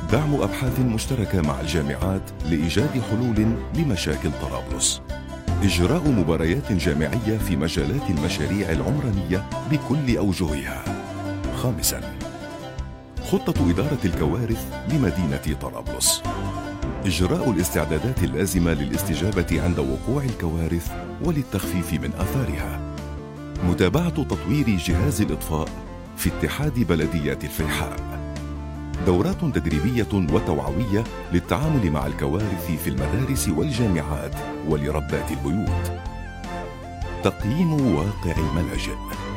دعم أبحاث مشتركة مع الجامعات لإيجاد حلول لمشاكل طرابلس. إجراء مباريات جامعية في مجالات المشاريع العمرانية بكل أوجهها. 5. خطة إدارة الكوارث لمدينة طرابلس. إجراء الاستعدادات اللازمة للاستجابة عند وقوع الكوارث وللتخفيف من آثارها. متابعة تطوير جهاز الإطفاء في اتحاد بلديات الفيحاء. دورات تدريبية وتوعوية للتعامل مع الكوارث في المدارس والجامعات ولربات البيوت. تقييم واقع الملاجئ.